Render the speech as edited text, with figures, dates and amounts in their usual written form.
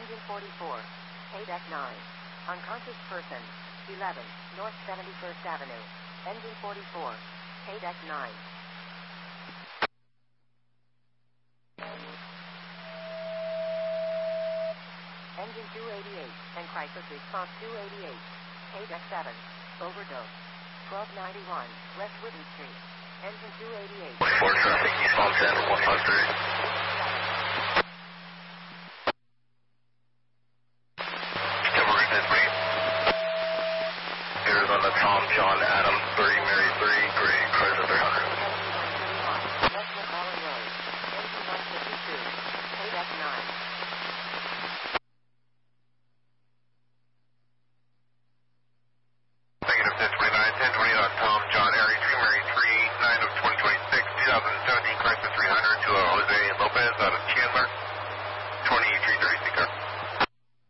Engine 44. 8F9. Unconscious person. 11. North 71st Avenue. Engine 44. 8F9. Engine 288. And crisis response 288. 8F7. Overdose. 1291. West Whitten Street. Engine 288. 4 traffic, eastbound 10, 153. Arizona Tom John Adam 30 Mary 3 Gray Chrysler 300. Westwood Holland Road. Engine 152. 8F9.